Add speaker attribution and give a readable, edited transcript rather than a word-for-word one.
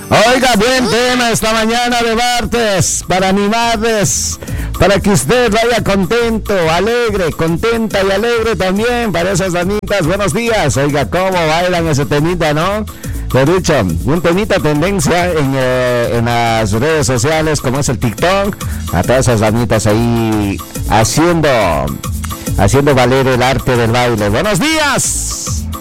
Speaker 1: Oiga, buen tema esta mañana de martes, para animarles, para que usted vaya contento, alegre, contenta y alegre también para esas damitas. Buenos días. Oiga, cómo bailan ese temita, ¿no? Lo dicho, un temita tendencia en las redes sociales como es el TikTok. A todas esas damitas ahí haciendo valer el arte del baile. Buenos días.